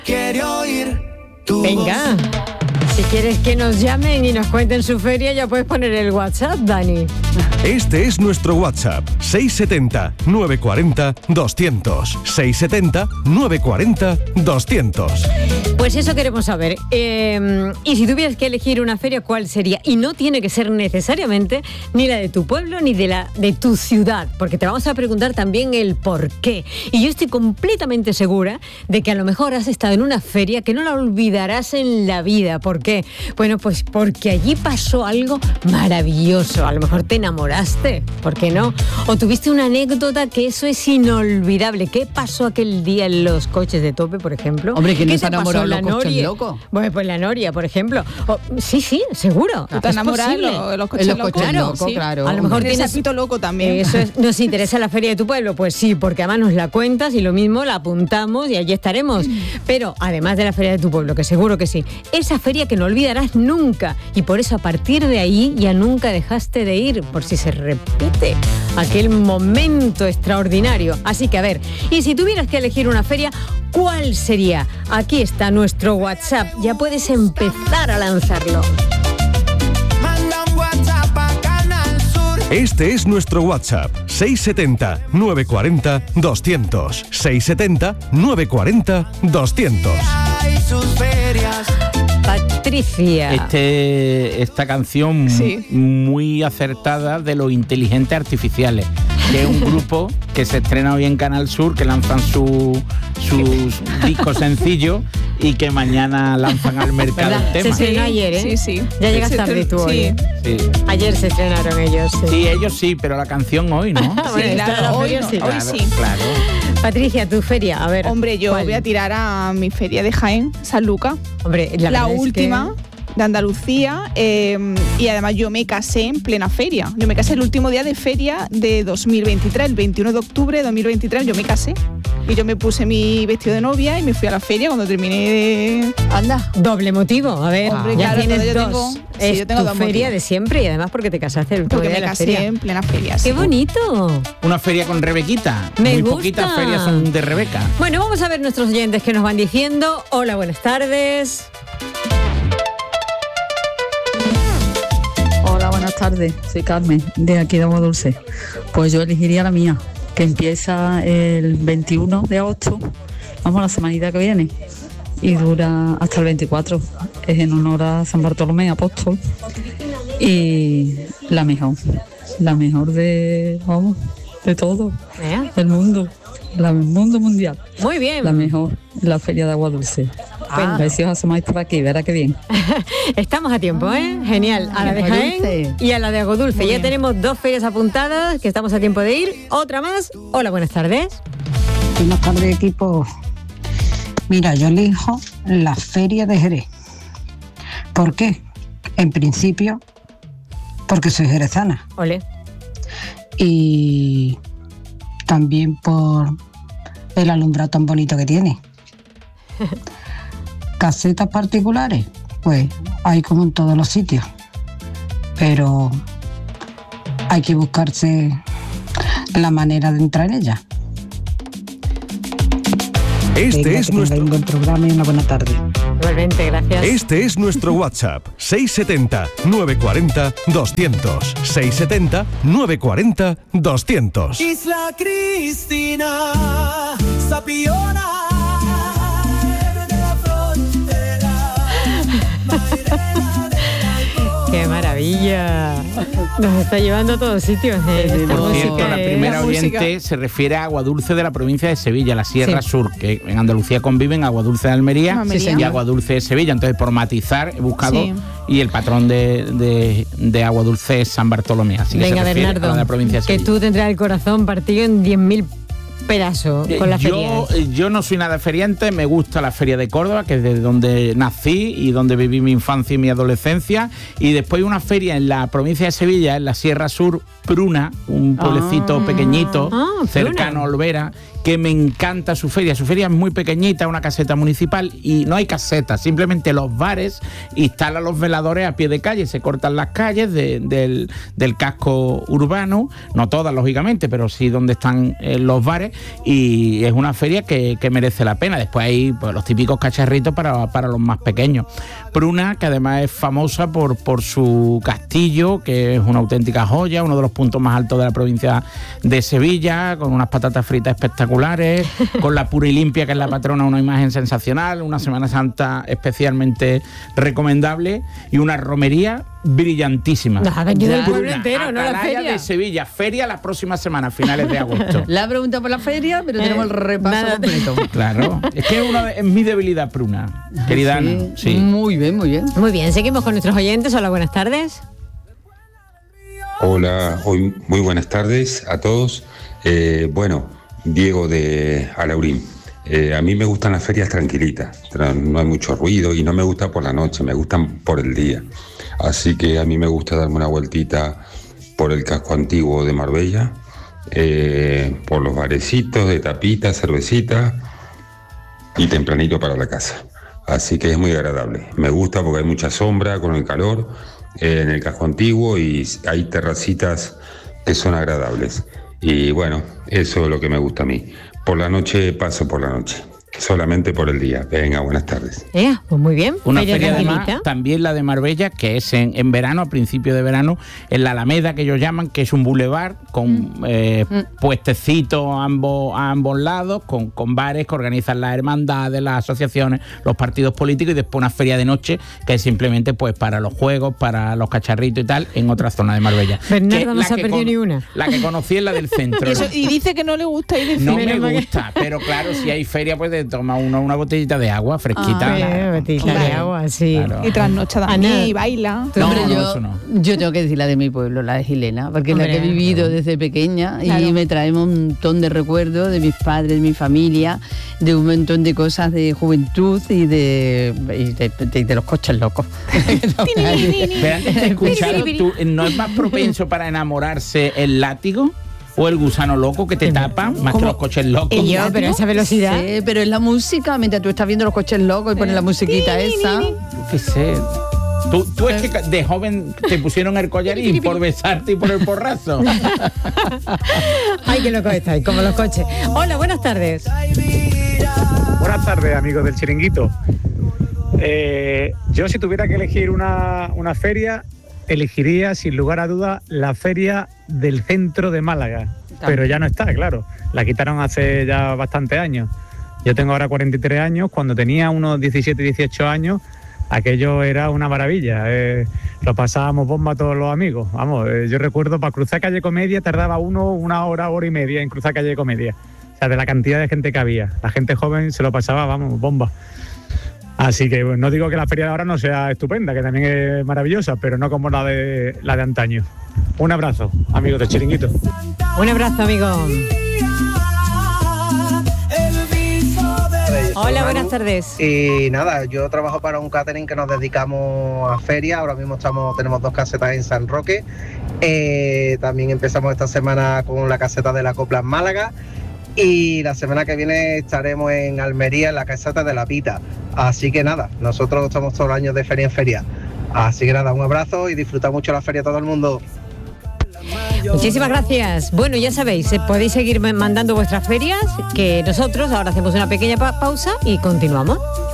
Quiero oír tu Venga, si quieres que nos llamen y nos cuenten su feria, ya puedes poner el WhatsApp, Dani. Este es nuestro WhatsApp, 670-940-200. 670-940-200. Pues eso queremos saber. Y si tuvieras que elegir una feria, ¿cuál sería? Y no tiene que ser necesariamente ni la de tu pueblo ni de tu ciudad, porque te vamos a preguntar también el por qué. Y yo estoy completamente segura de que a lo mejor has estado en una feria que no la olvidarás en la vida. ¿Por qué? Bueno, pues porque allí pasó algo maravilloso. A lo mejor te enamoraste, ¿por qué no? O tuviste una anécdota que eso es inolvidable. ¿Qué pasó aquel día en los coches de tope, por ejemplo? Hombre, ¿quién ¿Qué no se ha te pasó enamorado en la en los coches Noria? locos? Bueno, pues la Noria, por ejemplo. Sí, seguro. ¿Tú te has enamorado en los coches locos? Claro, Sí. claro. A lo mejor Tienes tienes... sapito loco también. Eso es, ¿nos interesa la feria de tu pueblo? Pues sí, porque además nos la cuentas y lo mismo la apuntamos y allí estaremos. Pero además de la feria de tu pueblo, que seguro que sí, esa feria que no olvidarás nunca, y por eso a partir de ahí ya nunca dejaste de ir, por si se repite aquel momento extraordinario. Así que a ver, y si tuvieras que elegir una feria, ¿cuál sería? Aquí está nuestro WhatsApp, ya puedes empezar a lanzarlo. Manda un WhatsApp a Canal Sur. Este es nuestro WhatsApp, 670-940-200. 670-940-200. Hay sus ferias. Patricia. Esta canción Sí. muy acertada de los inteligentes artificiales, que es un grupo que se estrena hoy en Canal Sur, que lanzan sus discos sencillos y que mañana lanzan al mercado ¿Verdad? el Se tema. estrenó ayer, ¿eh? Sí. Ya llegas tarde tú hoy. Sí. Sí. Ayer se estrenaron ellos. Sí, ellos sí, pero la canción hoy, ¿no? Bueno, Sí, esta claro, la hoy feria no, sí. hoy Claro, sí. claro. Patricia, tu feria, a ver. Hombre, yo ¿cuál? voy a tirar a mi feria de Jaén, San Lucas. Hombre, La verdad es que- última de Andalucía, y además yo me casé en plena feria. Yo me casé el último día de feria de 2023, el 21 de octubre de 2023, yo me casé. Y yo me puse mi vestido de novia y me fui a la feria cuando terminé de... Anda. Doble motivo, a ver, Hombre, ya claro, tienes yo dos. tengo- sí, es yo tengo tu dos feria motivos. de siempre y además porque te casaste el último Porque día me de la casé feria. en plena feria. sí. ¡Qué bonito! Una feria con Rebequita. Me Muy gusta. poquitas ferias son de Rebeca. Bueno, vamos a ver nuestros oyentes que nos van diciendo. Hola, buenas tardes. Hola, buenas tardes. Soy Carmen, de aquí de Agua Dulce. Pues yo elegiría la mía, que empieza el 21 de agosto, vamos, la semanita que viene, y dura hasta el 24. Es en honor a San Bartolomé, apóstol. Y la mejor de, vamos, de todo, del mundo, el mundo mundial. Muy bien. La mejor, la Feria de Agua Dulce. A ver si os asomáis por aquí, verá qué bien. Estamos a tiempo, ¿eh? Genial. A la de Agua Jaén Dulce. y a la de Agua Dulce. Ya tenemos dos ferias apuntadas, que estamos a tiempo de ir. Otra más. Hola, buenas tardes. Buenas tardes, equipo. Mira, yo elijo la Feria de Jerez. ¿Por qué? En principio, porque soy jerezana. Ole. Y también por el alumbrado tan bonito que tiene. Casetas particulares, pues hay como en todos los sitios. Pero hay que buscarse la manera de entrar en ella. Este Venga, es que nuestro... tengáis un buen programa y una buena tarde. Igualmente, gracias. Este es nuestro WhatsApp, 670-940-200. 670-940-200. Isla Cristina, Sapiona, de la frontera, Mairena del Alto. ¡Qué maravilla! Nos está llevando a todos sitios. Esta Por cierto, música la es- primera música. oyente se refiere a Agua Dulce de la provincia de Sevilla, la Sierra Sí. Sur, que en Andalucía conviven Agua Dulce de Almería, Almería. y Agua Dulce de Sevilla. Entonces, por matizar, he buscado, Sí. y el patrón de Agua Dulce es San Bartolomé. Así que Venga, se refiere Bernardo, a la provincia de que Sevilla. tú tendrás el corazón partido en 10.000 pedazos con la feria. Yo no soy nada feriante, me gusta la Feria de Córdoba, que es de donde nací y donde viví mi infancia y mi adolescencia, y después una feria en la provincia de Sevilla, en la Sierra Sur, Pruna, un pueblecito pequeñito, Pruna. cercano a Olvera, que me encanta su feria. Su feria es muy pequeñita, una caseta municipal, y no hay caseta, simplemente los bares instalan los veladores a pie de calle, se cortan las calles del casco urbano, no todas lógicamente, pero sí donde están los bares, y es una feria que merece la pena. Después hay pues, los típicos cacharritos para los más pequeños. Pruna, que además es famosa por su castillo, que es una auténtica joya, uno de los puntos más altos de la provincia de Sevilla, con unas patatas fritas espectaculares, con la Pura y Limpia, que es la patrona, una imagen sensacional, una Semana Santa especialmente recomendable y una romería brillantísima. Ha venido el pueblo entero, no la Atalaya feria. de Sevilla, feria la próxima semana, finales de agosto. La pregunta por la feria, pero tenemos el repaso completo. Claro, es que es mi debilidad, Pruna, querida Ana. Sí. Muy bien, muy bien. Muy bien, seguimos con nuestros oyentes. Hola, buenas tardes. Hola, muy buenas tardes a todos. Diego de Alaurín. A mí me gustan las ferias tranquilitas, no hay mucho ruido y no me gusta por la noche, me gustan por el día. Así que a mí me gusta darme una vueltita por el casco antiguo de Marbella, por los barecitos de tapitas, cervecitas y tempranito para la casa. Así que es muy agradable. Me gusta porque hay mucha sombra con el calor en el casco antiguo y hay terracitas que son agradables. Y bueno, eso es lo que me gusta a mí. Por la noche paso por la noche, solamente por el día. Venga, buenas tardes. Pues muy bien. Una feria tranquilita. además, también la de Marbella, que es en verano, a principios de verano, en la Alameda, que ellos llaman, que es un boulevard con puestecitos a ambos lados, con bares que organizan las hermandades, las asociaciones, los partidos políticos, y después una feria de noche que es simplemente pues para los juegos, para los cacharritos y tal, en otra zona de Marbella. Bernardo no se ha perdido ni una. La que conocí es la del centro. Y dice que no le gusta ir de No feria. me gusta, pero claro, si hay feria, pues te toma uno una botellita de agua fresquita. Botellita de agua, sí. Claro. Y trasnocha también, Ana. y baila. No, Hombre, no, eso no. yo tengo que decir la de mi pueblo, la de Gilena, porque es la Hombre, que he vivido desde pequeña Claro. y me trae un montón de recuerdos de mis padres, de mi familia, de un montón de cosas de juventud y de los coches locos. Pero antes de escucharlo, ¿tú no es más propenso para enamorarse el látigo o el gusano loco que te tapa más que los coches locos? Y yo, pero a esa velocidad. Sí, pero es la música, mientras tú estás viendo los coches locos y pones la musiquita esa. Yo qué sé. Tú es que de joven te pusieron el collarín por besarte y por el porrazo. Ay, qué loco estáis, como los coches. Hola, buenas tardes. Buenas tardes, amigos del Chiringuito. Yo, si tuviera que elegir una feria, elegiría sin lugar a dudas la feria del centro de Málaga. Pero ya no está, claro. La quitaron hace ya bastantes años. Yo tengo ahora 43 años. Cuando tenía unos 17, 18 años, aquello era una maravilla. Lo pasábamos bomba todos los amigos. Vamos, yo recuerdo, para cruzar calle Comedia tardaba una hora y media en cruzar calle Comedia. O sea, de la cantidad de gente que había. La gente joven se lo pasaba, vamos, bomba. Así que bueno, no digo que la feria de ahora no sea estupenda, que también es maravillosa, pero no como la de antaño. Un abrazo, amigos del Chiringuito. Un abrazo, amigo. Hola, buenas tardes. Y nada, yo trabajo para un catering que nos dedicamos a ferias. Ahora mismo tenemos 2 casetas en San Roque. También empezamos esta semana con la caseta de la Copla en Málaga. Y la semana que viene estaremos en Almería, en la caseta de la Pita. Así que nada, nosotros estamos todo el año de feria en feria. Así que nada, un abrazo y disfruta mucho la feria todo el mundo. Muchísimas gracias. Bueno, ya sabéis, podéis seguir mandando vuestras ferias, que nosotros ahora hacemos una pequeña pausa y continuamos.